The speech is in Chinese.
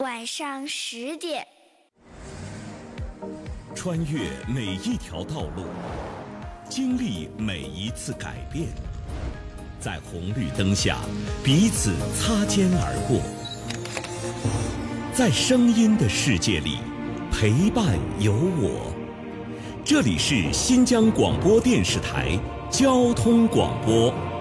晚上10点。 穿越每一条道路，经历每一次改变，在红绿灯下彼此擦肩而过，在声音的世界里陪伴有我。这里是新疆广播电视台交通广播。